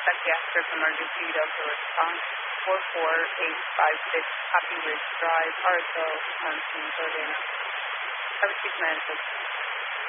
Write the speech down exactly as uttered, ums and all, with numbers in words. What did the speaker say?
Psychiatric Emergency Delta Response four four eight five six Poppy Ridge Drive, Arzo, Muncie, Jordana. I received message.